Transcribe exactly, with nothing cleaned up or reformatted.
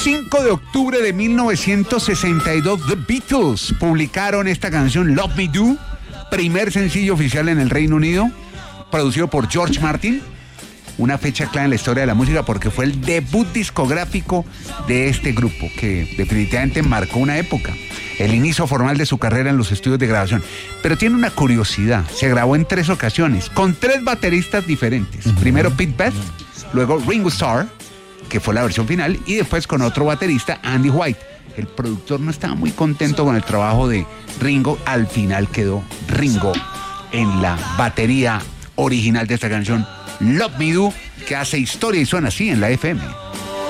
cinco de octubre de mil novecientos sesenta y dos, The Beatles publicaron esta canción Love Me Do, primer sencillo oficial en el Reino Unido, producido por George Martin. Una fecha clave en la historia de la música porque fue el debut discográfico de este grupo que definitivamente marcó una época, el inicio formal de su carrera en los estudios de grabación. Pero tiene una curiosidad, se grabó en tres ocasiones con tres bateristas diferentes. Uh-huh. Primero Pete Best, luego Ringo Starr, que fue la versión final, y después con otro baterista, Andy White. El productor no estaba muy contento con el trabajo de Ringo, al final quedó Ringo en la batería original de esta canción Love Me Do, que hace historia y suena así en la F M.